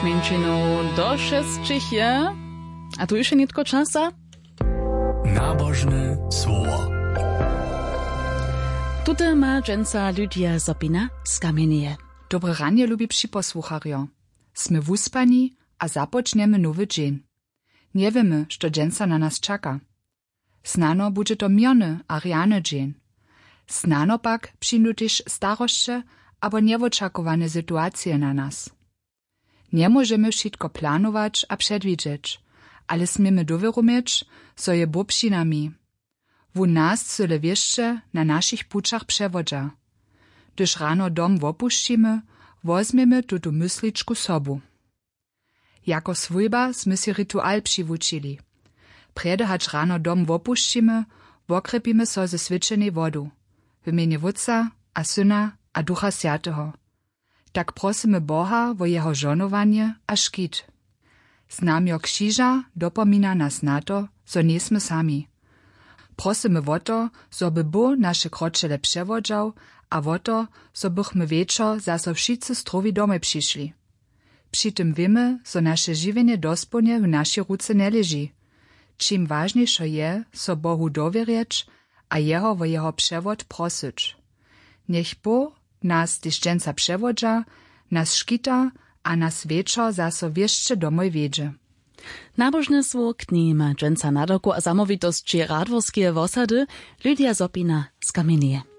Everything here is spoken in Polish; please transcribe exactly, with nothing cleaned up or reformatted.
Menšinou do šestčichje. A tu jeszcze nitko czasa? Nabożne słowo. Tutaj ma dżęca Lydia Zopina z Kamienieje. Dobre ranie, lubi przyposłucharjo. Sme wuspani, a zapoczniemy nowy dzień. Nie wiemy, što dżęca na nas czeka. Snano będzie to miony a riany dzień. Snano pak przyjdą też staroście albo nieoczekiwane sytuacje na nas. Nie możemy wszystko planować a przedwidzieć, ale smiemy dowiaromieć, co je Bóg przy nami. W nas cyle wieszcze na naszych puczach przewodza. Gdyż rano dom wopuścimy, wozmiemy tutu mysliczku sobu. Jako swójba sme si ritual przywučili. Prede hać rano dom wopuścimy, wokrepimy so ze swyczenej wodu, w imieniu Wódca a Syna a Ducha Świętego. Tak prosimy Boha wo jeho żonowanie a škit. Znamio krzyża dopomina nas na to, zo nismy sami. Prosimy o to, zo by Bóg nasze kroczele przewodzał, a o to, zo bychmy wieczor zaso wszyscy zdrowi domy przyszli. Przy tym wiemy, zo nasze żywienie dosponie w naszej ruce nie leży. Czym ważniejsze je, so Bohu dowierzyć, a jeho wo jeho przewod prosić. Niech Bóg nas tyś dżęca przewodza, nas szkita, a nas wieczor zaso wieszcze domoj wiedzie. Nabożne słowo knihy ma dżęca nadoku a zamowitości radworskie wosady Lydia Zopina z Kamienieje.